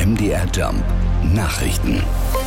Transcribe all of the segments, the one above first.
MDR Jump Nachrichten.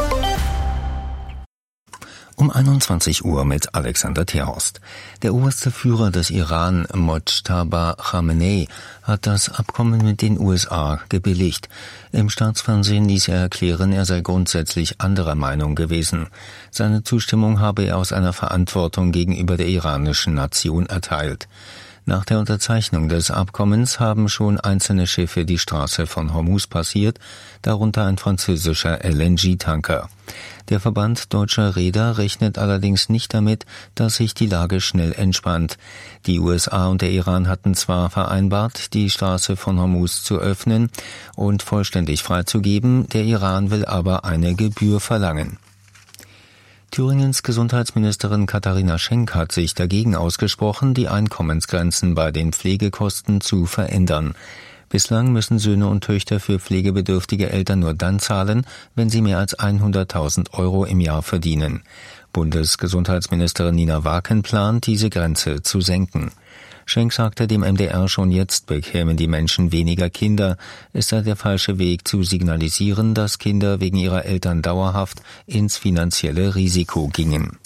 Um 21 Uhr mit Alexander Terhorst. Der oberste Führer des Iran, Mojtaba Khamenei, hat das Abkommen mit den USA gebilligt. Im Staatsfernsehen ließ er erklären, er sei grundsätzlich anderer Meinung gewesen. Seine Zustimmung habe er aus einer Verantwortung gegenüber der iranischen Nation erteilt. Nach der Unterzeichnung des Abkommens haben schon einzelne Schiffe die Straße von Hormuz passiert, darunter ein französischer LNG-Tanker. Der Verband deutscher Reeder rechnet allerdings nicht damit, dass sich die Lage schnell entspannt. Die USA und der Iran hatten zwar vereinbart, die Straße von Hormuz zu öffnen und vollständig freizugeben, der Iran will aber eine Gebühr verlangen. Thüringens Gesundheitsministerin Katharina Schenk hat sich dagegen ausgesprochen, die Einkommensgrenzen bei den Pflegekosten zu verändern. Bislang müssen Söhne und Töchter für pflegebedürftige Eltern nur dann zahlen, wenn sie mehr als 100.000 Euro im Jahr verdienen. Bundesgesundheitsministerin Nina Waken plant, diese Grenze zu senken. Schenk sagte dem MDR, schon jetzt bekämen die Menschen weniger Kinder. Es sei der falsche Weg zu signalisieren, dass Kinder wegen ihrer Eltern dauerhaft ins finanzielle Risiko gingen.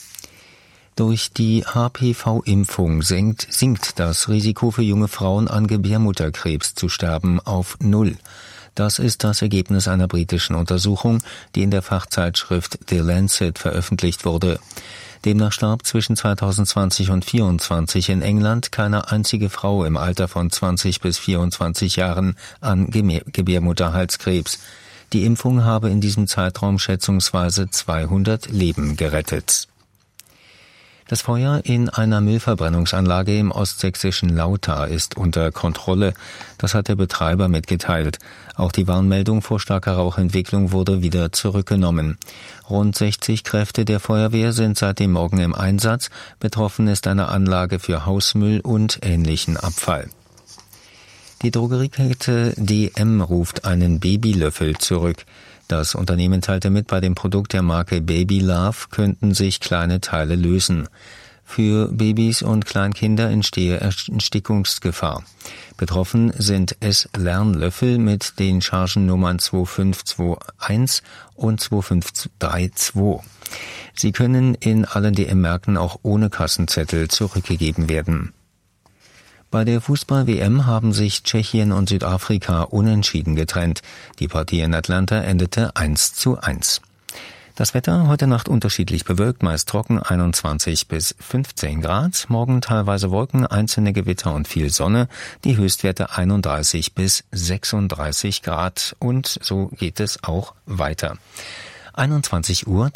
Durch die HPV-Impfung sinkt das Risiko für junge Frauen an Gebärmutterkrebs zu sterben auf 0. Das ist das Ergebnis einer britischen Untersuchung, die in der Fachzeitschrift The Lancet veröffentlicht wurde. Demnach starb zwischen 2020 und 2024 in England keine einzige Frau im Alter von 20 bis 24 Jahren an Gebärmutterhalskrebs. Die Impfung habe in diesem Zeitraum schätzungsweise 200 Leben gerettet. Das Feuer in einer Müllverbrennungsanlage im ostsächsischen Lauta ist unter Kontrolle. Das hat der Betreiber mitgeteilt. Auch die Warnmeldung vor starker Rauchentwicklung wurde wieder zurückgenommen. Rund 60 Kräfte der Feuerwehr sind seit dem Morgen im Einsatz. Betroffen ist eine Anlage für Hausmüll und ähnlichen Abfall. Die Drogeriekette DM ruft einen Babylöffel zurück. Das Unternehmen teilte mit, bei dem Produkt der Marke Baby Love könnten sich kleine Teile lösen. Für Babys und Kleinkinder entstehe Erstickungsgefahr. Betroffen sind S-Lernlöffel mit den Chargennummern 2521 und 2532. Sie können in allen DM-Märkten auch ohne Kassenzettel zurückgegeben werden. Bei der Fußball-WM haben sich Tschechien und Südafrika unentschieden getrennt. Die Partie in Atlanta endete 1:1. Das Wetter heute Nacht unterschiedlich bewölkt, meist trocken, 21 bis 15 Grad. Morgen teilweise Wolken, einzelne Gewitter und viel Sonne. Die Höchstwerte 31 bis 36 Grad. Und so geht es auch weiter. 21:03 Uhr.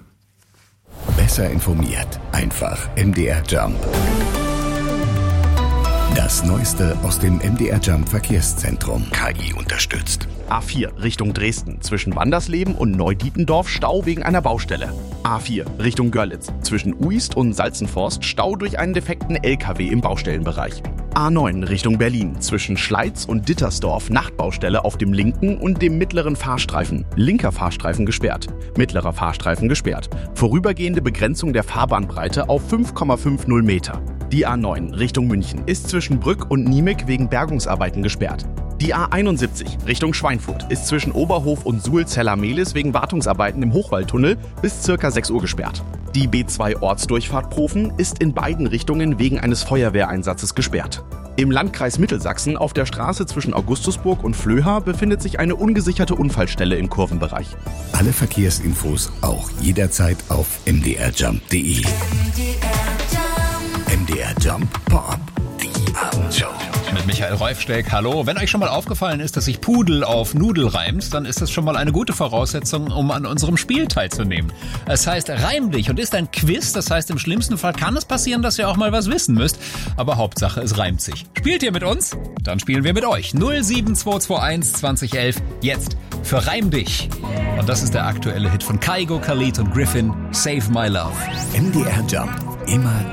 Besser informiert. Einfach MDR Jump. Das Neueste aus dem MDR Jump Verkehrszentrum. KI unterstützt. A4 Richtung Dresden. Zwischen Wandersleben und Neudietendorf Stau wegen einer Baustelle. A4 Richtung Görlitz. Zwischen Uist und Salzenforst Stau durch einen defekten LKW im Baustellenbereich. A9 Richtung Berlin. Zwischen Schleiz und Dittersdorf Nachtbaustelle auf dem linken und dem mittleren Fahrstreifen. Linker Fahrstreifen gesperrt. Mittlerer Fahrstreifen gesperrt. Vorübergehende Begrenzung der Fahrbahnbreite auf 5,50 Meter. Die A9 Richtung München ist zwischen Brück und Niemek wegen Bergungsarbeiten gesperrt. Die A71 Richtung Schweinfurt ist zwischen Oberhof und Suhl-Zella-Mehlis wegen Wartungsarbeiten im Hochwaldtunnel bis ca. 6 Uhr gesperrt. Die B2 Ortsdurchfahrt Profen ist in beiden Richtungen wegen eines Feuerwehreinsatzes gesperrt. Im Landkreis Mittelsachsen auf der Straße zwischen Augustusburg und Flöha befindet sich eine ungesicherte Unfallstelle im Kurvenbereich. Alle Verkehrsinfos auch jederzeit auf mdrjump.de. MDR Jump Pop, die Abendshow. Mit Michael Reufsteck, hallo. Wenn euch schon mal aufgefallen ist, dass sich Pudel auf Nudel reimt, dann ist das schon mal eine gute Voraussetzung, um an unserem Spiel teilzunehmen. Es heißt Reim dich und ist ein Quiz, das heißt im schlimmsten Fall kann es passieren, dass ihr auch mal was wissen müsst, aber Hauptsache es reimt sich. Spielt ihr mit uns? Dann spielen wir mit euch. 07221 2011, jetzt für Reim dich. Und das ist der aktuelle Hit von Kygo, Khalid und Griffin, Save My Love. MDR Jump, immer